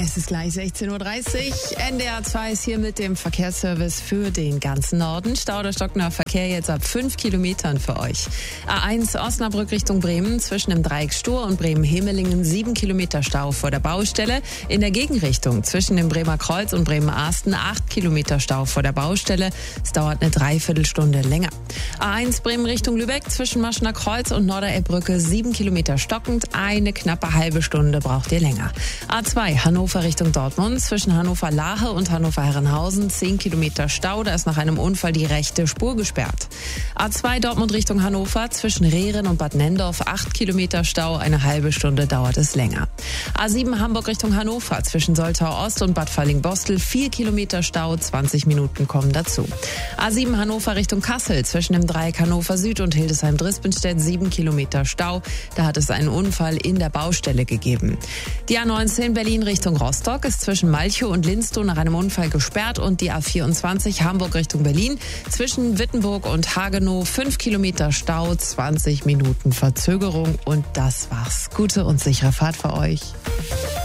Es ist gleich 16.30 Uhr. NDR 2 ist hier mit dem Verkehrsservice für den ganzen Norden. Stau oder stockender Verkehr jetzt ab 5 Kilometern für euch. A1 Osnabrück Richtung Bremen zwischen dem Dreieck Stur und Bremen-Hemelingen 7 Kilometer Stau vor der Baustelle. In der Gegenrichtung zwischen dem Bremer Kreuz und Bremen-Arsten 8 Kilometer Stau vor der Baustelle. Es dauert eine Dreiviertelstunde länger. A1 Bremen Richtung Lübeck zwischen Maschener Kreuz und Norderelbbrücke 7 Kilometer stockend. Eine knappe halbe Stunde braucht ihr länger. A2 Hannover Richtung Dortmund zwischen Hannover-Lahe und Hannover-Herrenhausen 10 Kilometer Stau. Da ist nach einem Unfall die rechte Spur gesperrt. A2 Dortmund Richtung Hannover zwischen Rehren und Bad Nendorf 8 Kilometer Stau. Eine halbe Stunde dauert es länger. A7 Hamburg Richtung Hannover zwischen Soltau Ost und Bad Falling-Bostel 4 Kilometer Stau. 20 Minuten kommen dazu. A7 Hannover Richtung Kassel zwischen dem Dreieck Hannover Süd und Hildesheim-Drispenstedt 7 Kilometer Stau. Da hat es einen Unfall in der Baustelle gegeben. Die A19 Berlin Richtung Rostock ist zwischen Malchow und Linstow nach einem Unfall gesperrt und die A24 Hamburg Richtung Berlin zwischen Wittenburg und Hagenow 5 Kilometer Stau, 20 Minuten Verzögerung und das war's. Gute und sichere Fahrt für euch.